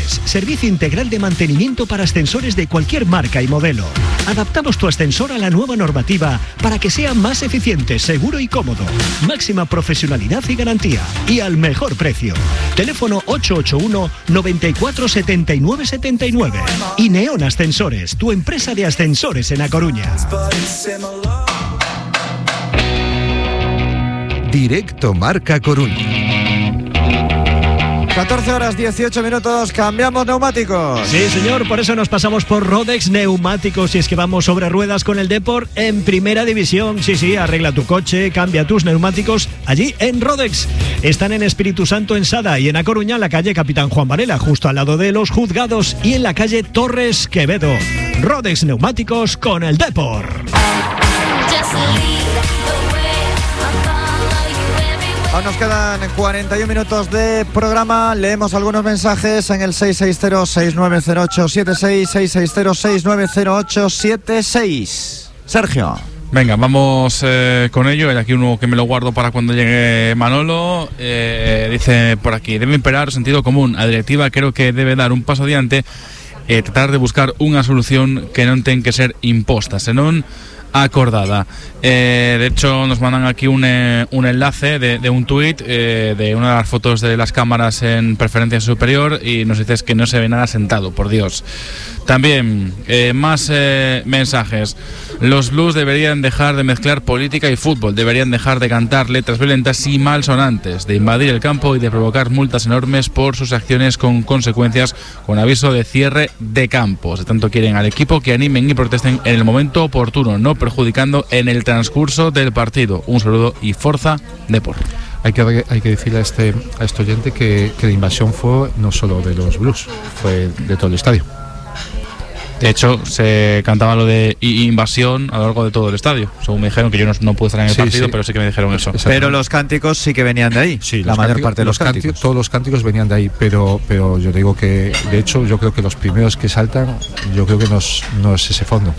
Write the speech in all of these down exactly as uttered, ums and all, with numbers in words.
Ascensores, servicio integral de mantenimiento para ascensores de cualquier marca y modelo. Adaptamos tu ascensor a la nueva normativa para que sea más eficiente, seguro y cómodo. Máxima profesionalidad y garantía. Y al mejor precio. Teléfono ocho ocho uno, noventa y cuatro, setenta y nueve, setenta y nueve. Y Neon Ascensores, tu empresa de ascensores en A Coruña. Directo Marca Coruña. catorce horas dieciocho minutos, cambiamos neumáticos. Sí, señor, por eso nos pasamos por Rodex Neumáticos. Y es que vamos sobre ruedas con el Depor en primera división. Sí, sí, arregla tu coche, cambia tus neumáticos allí en Rodex. Están en Espíritu Santo, en Sada, y en A Coruña, en la calle Capitán Juan Varela, justo al lado de los juzgados, y en la calle Torres Quevedo. Rodex Neumáticos con el Depor. Aún nos quedan cuarenta y un minutos de programa. Leemos algunos mensajes en el seis seis cero, seis nueve cero ocho siete seis, seis seis cero, seis nueve cero ocho siete seis. Sergio. Venga, vamos eh, con ello. Hay aquí uno que me lo guardo para cuando llegue Manolo. Eh, dice por aquí: debe imperar sentido común. A directiva creo que debe dar un paso adiante e tratar de buscar unha solución que non ten que ser imposta, senón acordada. Eh, de hecho, nos mandan aquí un, eh, un enlace de, de un tuit eh, de una de las fotos de las cámaras en preferencia superior, y nos dices que no se ve nada sentado, por Dios. También, eh, más eh, mensajes. Los Blues deberían dejar de mezclar política y fútbol, deberían dejar de cantar letras violentas y malsonantes, de invadir el campo y de provocar multas enormes por sus acciones con consecuencias, con aviso de cierre de campos. De tanto quieren al equipo, que animen y protesten en el momento oportuno, no perjudicando en el transcurso del partido. Un saludo y forza Depor. Hay que, hay que decirle a este, a este oyente que, que la invasión fue no solo de los Blues, fue de todo el estadio. De hecho, se cantaba lo de invasión a lo largo de todo el estadio. Según me dijeron, que yo no, no pude estar en el sí, partido, sí. pero sí que me dijeron eso. Pero los cánticos sí que venían de ahí. Sí, la mayor parte de los, los cánticos. cánticos. Todos los cánticos venían de ahí, pero, pero yo digo que, de hecho, yo creo que los primeros que saltan, yo creo que no es, no es ese fondo.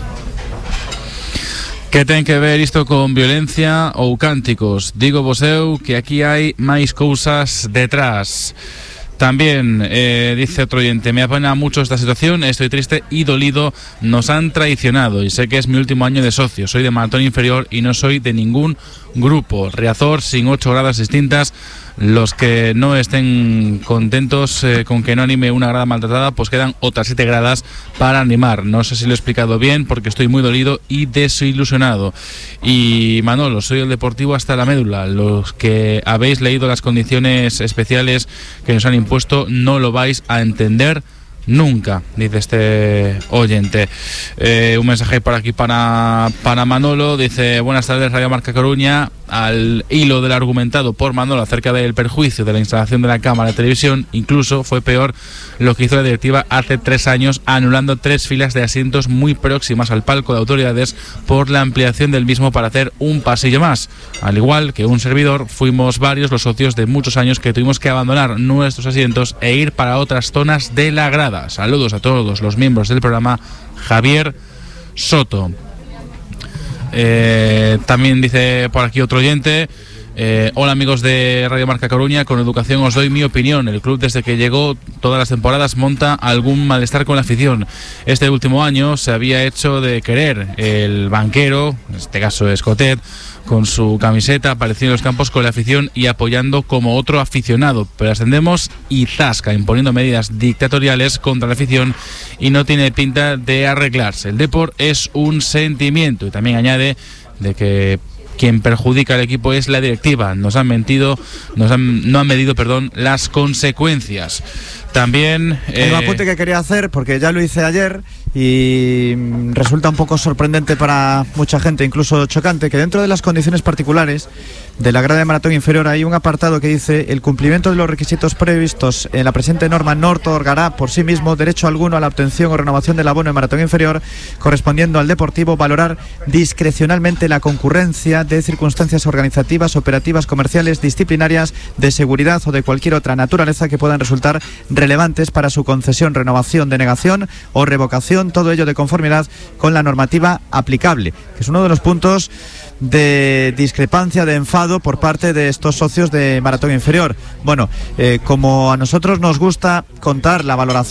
Que ten que ver isto con violencia ou cánticos? Digo vos eu que aquí hai máis cousas detrás. También eh, dice otro oyente: me apena mucho esta situación, estoy triste y dolido, nos han traicionado y sé que es mi último año de socio, soy de maratón inferior y no soy de ningún grupo. Riazor sin ocho gradas distintas. Los que no estén contentos eh, con que no anime una grada maltratada, pues quedan otras siete gradas para animar. No sé si lo he explicado bien, porque estoy muy dolido y desilusionado. Y Manolo, soy el deportivo hasta la médula. Los que habéis leído las condiciones especiales que nos han impuesto no lo vais a entender nunca, dice este oyente. Eh, un mensaje por aquí para, para Manolo. Dice: buenas tardes, Radio Marca Coruña. Al hilo del argumentado por Manolo acerca del perjuicio de la instalación de la cámara de televisión, incluso fue peor lo que hizo la directiva hace tres años, anulando tres filas de asientos muy próximas al palco de autoridades por la ampliación del mismo para hacer un pasillo más. Al igual que un servidor, fuimos varios los socios de muchos años que tuvimos que abandonar nuestros asientos e ir para otras zonas de la grada. Saludos a todos los miembros del programa. Javier Soto. Eh, también dice por aquí otro oyente: eh, hola amigos de Radio Marca Coruña, con educación os doy mi opinión. El club, desde que llegó, todas las temporadas monta algún malestar con la afición. Este último año se había hecho de querer. El banquero, en este caso Escotet, con su camiseta apareció en los campos con la afición y apoyando como otro aficionado, pero ascendemos y zasca, imponiendo medidas dictatoriales contra la afición, y no tiene pinta de arreglarse. El Depor es un sentimiento, y también añade de que quien perjudica al equipo es la directiva. Nos han mentido, nos han, no han medido, perdón, las consecuencias. También eh... un apunte que quería hacer, porque ya lo hice ayer y resulta un poco sorprendente para mucha gente, incluso chocante, que dentro de las condiciones particulares de la grada de maratón inferior hay un apartado que dice: el cumplimiento de los requisitos previstos en la presente norma no otorgará por sí mismo derecho alguno a la obtención o renovación del abono de maratón inferior, correspondiendo al deportivo valorar discrecionalmente la concurrencia de circunstancias organizativas, operativas, comerciales, disciplinarias, de seguridad o de cualquier otra naturaleza que puedan resultar relevantes para su concesión, renovación, denegación o revocación, todo ello de conformidad con la normativa aplicable, que es uno de los puntos de discrepancia, de enfado por parte de estos socios de maratón inferior. Bueno, eh, como a nosotros nos gusta contar la valoración